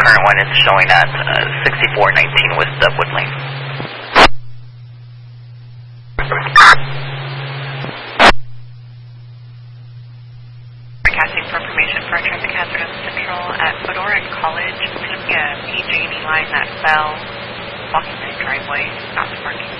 current one is showing at 6419 West Wood Lane. Broadcasting for information for traffic hazard on Central at Fedora and College. There's a PG&E line that fell, blocking the driveway, not the parking.